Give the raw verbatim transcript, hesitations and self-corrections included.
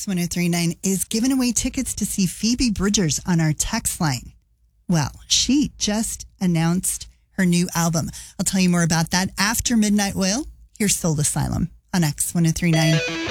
X one oh three nine is giving away tickets to see Phoebe Bridgers on our text line. Well, she just announced her new album. I'll tell you more about that after Midnight Oil. Here's Soul Asylum on X one oh three nine.